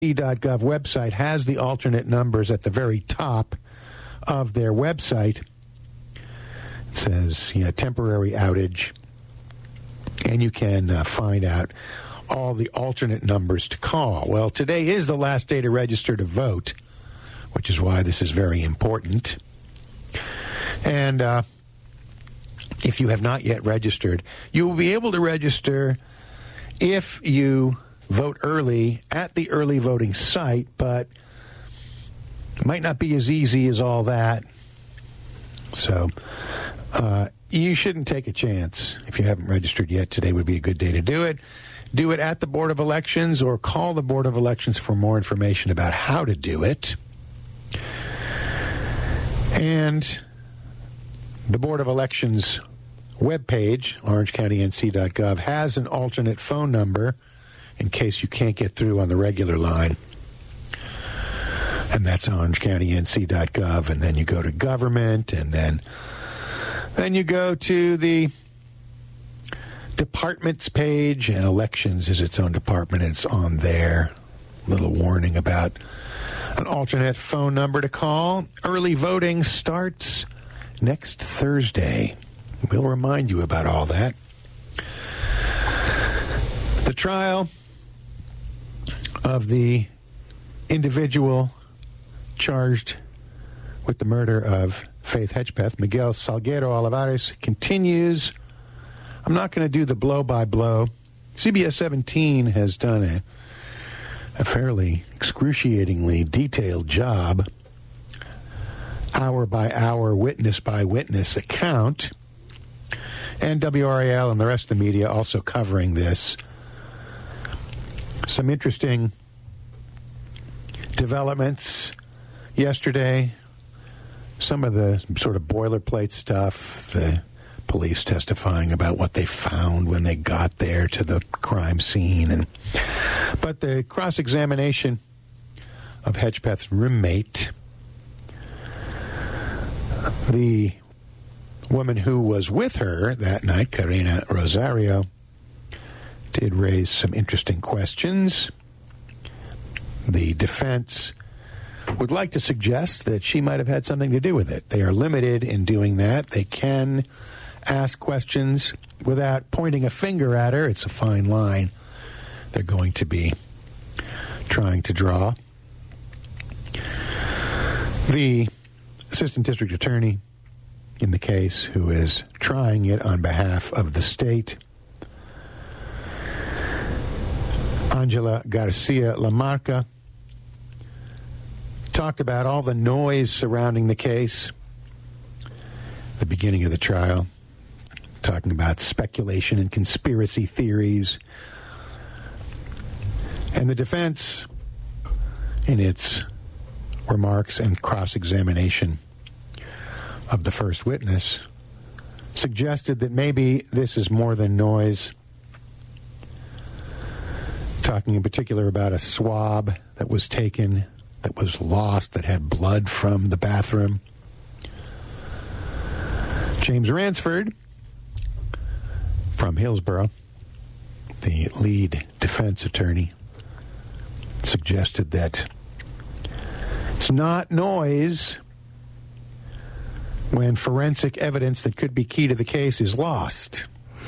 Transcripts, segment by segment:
.gov website has the alternate numbers at the very top of their website. It says, temporary outage, and you can find out all the alternate numbers to call. Well, today is the last day to register to vote, which is why this is very important. And if you have not yet registered, you will be able to register if you vote early at the early voting site, but it might not be as easy as all that. So you shouldn't take a chance. If you haven't registered yet, today would be a good day to do it. Do it at the Board of Elections or call the Board of Elections for more information about how to do it. And the Board of Elections webpage, orangecounty.nc.gov, has an alternate phone number in case you can't get through on the regular line. And that's orangecounty.nc.gov. And then you go to government, and then you go to the departments page, and elections is its own department. It's on there. Little warning about an alternate phone number to call. Early voting starts next Thursday. We'll remind you about all that. The trial of the individual charged with the murder of Faith Hedgepeth, Miguel Salguero Olivares, continues. I'm not going to do the blow-by-blow. CBS 17 has done a fairly excruciatingly detailed job, hour-by-hour, witness-by-witness account, and WRAL and the rest of the media also covering this. Some interesting developments yesterday. Some of the sort of boilerplate stuff, the police testifying about what they found when they got there to the crime scene. But the cross-examination of Hedgepeth's roommate, the woman who was with her that night, Karina Rosario, did raise some interesting questions. The defense would like to suggest that she might have had something to do with it. They are limited in doing that. They can ask questions without pointing a finger at her. It's a fine line they're going to be trying to draw. The assistant district attorney in the case, who is trying it on behalf of the state, Angela Garcia Lamarca, talked about all the noise surrounding the case at the beginning of the trial, talking about speculation and conspiracy theories. And the defense, in its remarks and cross-examination of the first witness, suggested that maybe this is more than noise, talking in particular about a swab that was taken, that was lost, that had blood from the bathroom. James Ransford from Hillsborough, the lead defense attorney, suggested that it's not noise when forensic evidence that could be key to the case is lost.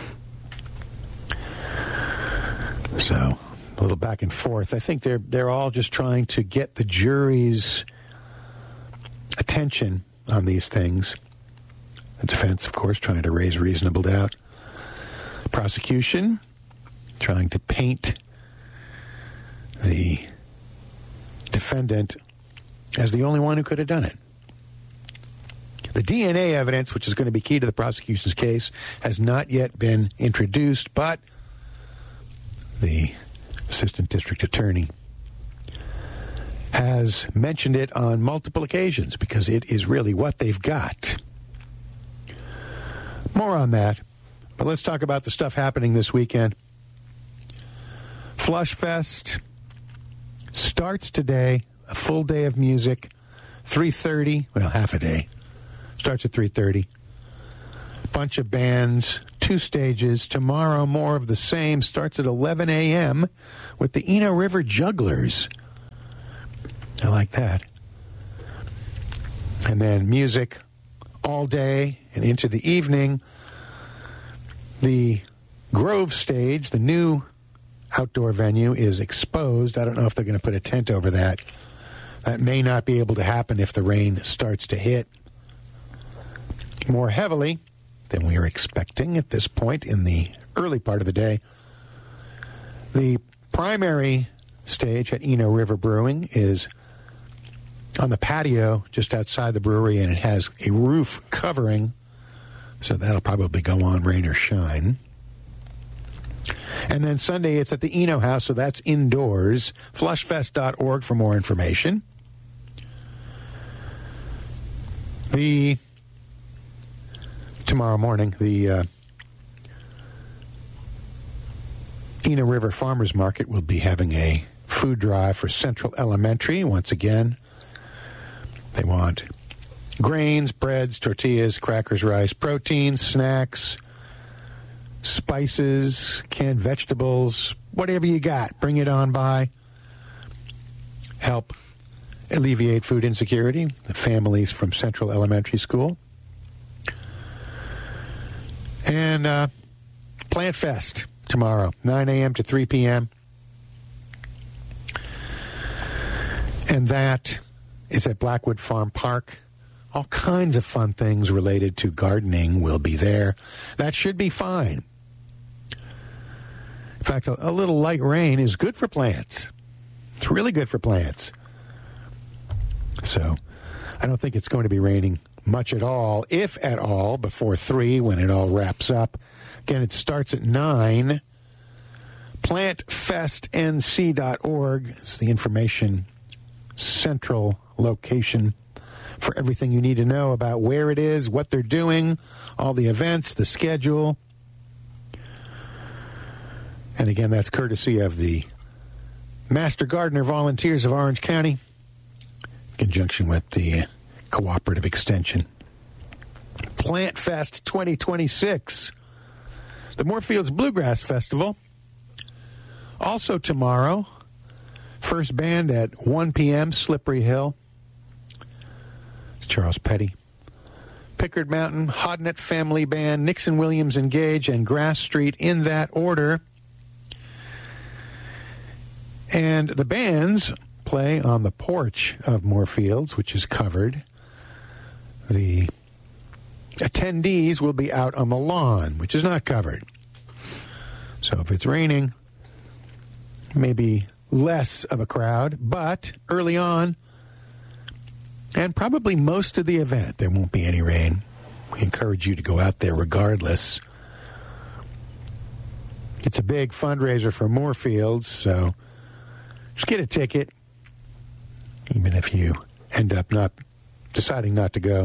So, a little back and forth. I think they're all just trying to get the jury's attention on these things. The defense, of course, trying to raise reasonable doubt. Prosecution trying to paint the defendant as the only one who could have done it. The DNA evidence, which is going to be key to the prosecution's case, has not yet been introduced, but the assistant district attorney has mentioned it on multiple occasions because it is really what they've got. More on that, but let's talk about the stuff happening this weekend. Flush Fest starts today, a full day of music, 3:30, well, half a day. Starts at 3:30. Bunch of bands, 2 stages. Tomorrow, more of the same. Starts at 11 a.m. with the Eno River Jugglers. I like that. And then music all day and into the evening. The Grove Stage, the new outdoor venue, is exposed. I don't know if they're going to put a tent over that. That may not be able to happen if the rain starts to hit more heavily than we are expecting at this point in the early part of the day. The primary stage at Eno River Brewing is on the patio just outside the brewery, and it has a roof covering, so that'll probably go on rain or shine. And then Sunday, it's at the Eno House, so that's indoors. Flushfest.org for more information. Tomorrow morning, the Eno River Farmers Market will be having a food drive for Central Elementary. Once again, they want grains, breads, tortillas, crackers, rice, proteins, snacks, spices, canned vegetables, whatever you got. Bring it on by. Help alleviate food insecurity. The families from Central Elementary School. And Plant Fest tomorrow, 9 a.m. to 3 p.m. And that is at Blackwood Farm Park. All kinds of fun things related to gardening will be there. That should be fine. In fact, a little light rain is good for plants. It's really good for plants. So I don't think it's going to be raining much at all, if at all, before 3 when it all wraps up. Again, it starts at 9. PlantFestNC.org is the information central location for everything you need to know about where it is, what they're doing, all the events, the schedule. And again, that's courtesy of the Master Gardener Volunteers of Orange County, in conjunction with the Cooperative Extension. Plant Fest 2026. The Moorfields Bluegrass Festival. Also tomorrow, first band at 1 p.m., Slippery Hill. It's Charles Petty. Pickard Mountain, Hodnett Family Band, Nixon Williams Engage, and Grass Street in that order. And the bands play on the porch of Moorfields, which is covered. The attendees will be out on the lawn, which is not covered. So if it's raining, maybe less of a crowd, but early on, and probably most of the event, there won't be any rain. We encourage you to go out there regardless. It's a big fundraiser for Moorfields, so just get a ticket, even if you end up not deciding not to go.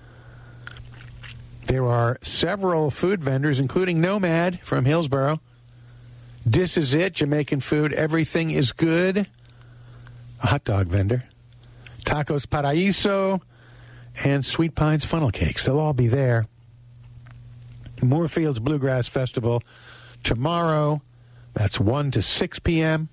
There are several food vendors, including Nomad from Hillsborough. This is it, Jamaican food. Everything is good. A hot dog vendor. Tacos Paraíso and Sweet Pines Funnel Cakes. They'll all be there. Moorfields Bluegrass Festival tomorrow. That's 1 to 6 p.m.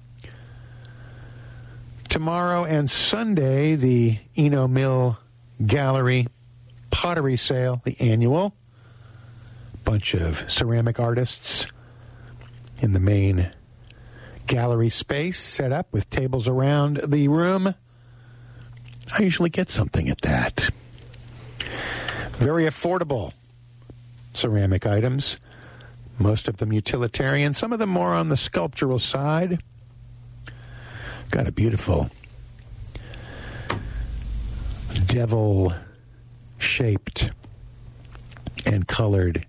Tomorrow and Sunday, the Eno Mill Gallery Pottery Sale, the annual. Bunch of ceramic artists in the main gallery space set up with tables around the room. I usually get something at that. Very affordable ceramic items. Most of them utilitarian, some of them more on the sculptural side. Got a beautiful devil-shaped and colored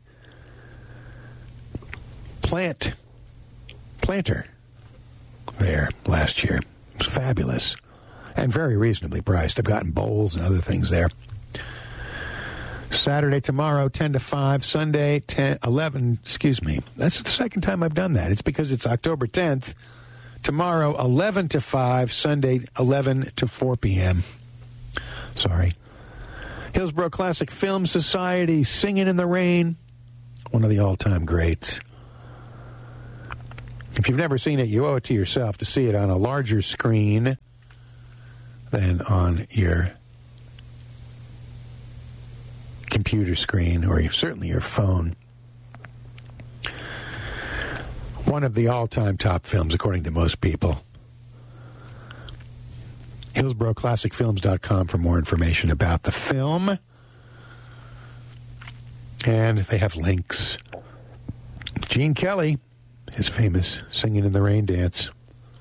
planter there last year. It was fabulous and very reasonably priced. I've gotten bowls and other things there. Saturday, tomorrow, 10 to 5. Sunday, 11, excuse me. That's the second time I've done that. It's because it's October 10th. Tomorrow, 11 to 5. Sunday, 11 to 4 p.m. Sorry. Hillsborough Classic Film Society, Singing in the Rain. One of the all-time greats. If you've never seen it, you owe it to yourself to see it on a larger screen. than on your computer screen or certainly your phone. One of the all-time top films, according to most people. HillsboroClassicFilms.com for more information about the film. And they have links. Gene Kelly, his famous Singing in the Rain dance.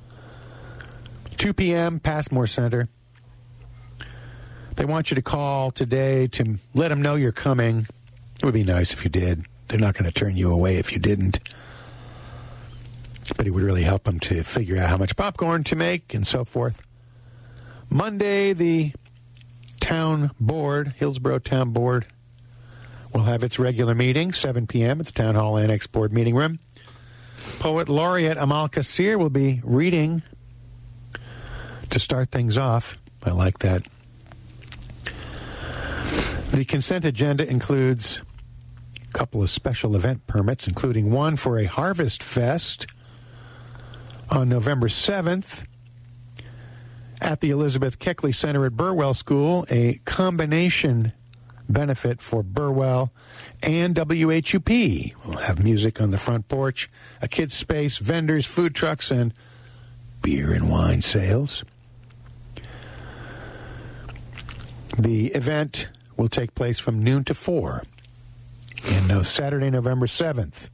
2 p.m., Passmore Center. They want you to call today to let them know you're coming. It would be nice if you did. They're not going to turn you away if you didn't. But it would really help them to figure out how much popcorn to make and so forth. Monday, the town board, Hillsborough Town Board, will have its regular meeting, 7 p.m. at the Town Hall Annex Board Meeting Room. Poet Laureate Amal Kassir will be reading to start things off. I like that. The consent agenda includes a couple of special event permits, including one for a Harvest Fest on November 7th at the Elizabeth Keckley Center at Burwell School, a combination benefit for Burwell and WHUP. We'll have music on the front porch, a kids' space, vendors, food trucks, and beer and wine sales. The event will take place from noon to 4 on Saturday, November 7th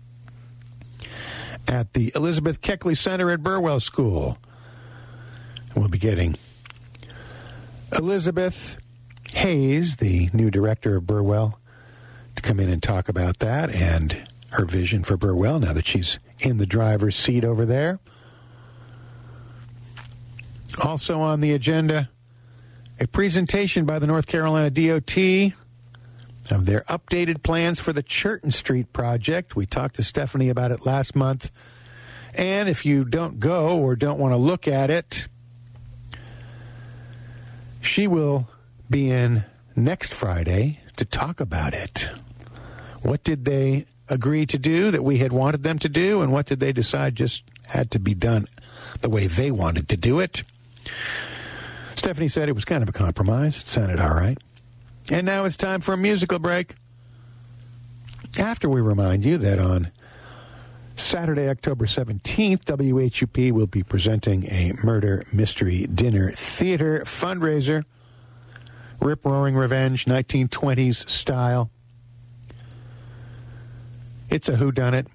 at the Elizabeth Keckley Center at Burwell School. We'll be getting Elizabeth Hayes, the new director of Burwell, to come in and talk about that and her vision for Burwell now that she's in the driver's seat over there. Also on the agenda, a presentation by the North Carolina DOT of their updated plans for the Churton Street project. We talked to Stephanie about it last month. And if you don't go or don't want to look at it, she will be in next Friday to talk about it. What did they agree to do that we had wanted them to do, and what did they decide just had to be done the way they wanted to do it? Stephanie said it was kind of a compromise. It sounded all right. And now it's time for a musical break. After we remind you that on Saturday, October 17th, WHUP will be presenting a murder mystery dinner theater fundraiser. Rip-roaring revenge, 1920s style. It's a whodunit.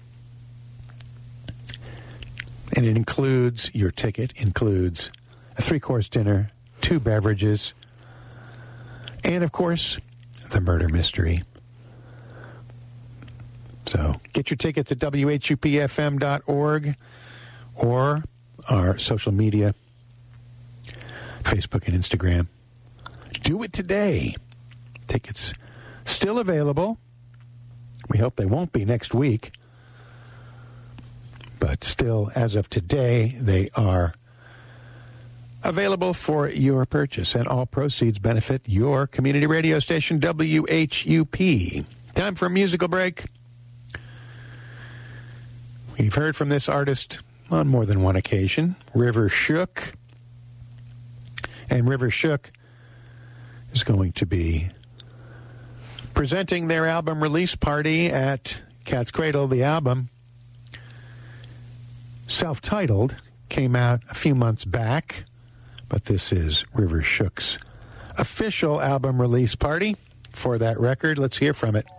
And it includes, your ticket includes a 3-course dinner, 2 beverages, and, of course, the murder mystery. So get your tickets at WHUPFM.org or our social media, Facebook and Instagram. Do it today. Tickets still available. We hope they won't be next week. But still, as of today, they are available for your purchase, and all proceeds benefit your community radio station, WHUP. Time for a musical break. We've heard from this artist on more than one occasion, River Shook. And River Shook is going to be presenting their album release party at Cat's Cradle. The album, self-titled, came out a few months back, but this is River Shook's official album release party for that record. Let's hear from it.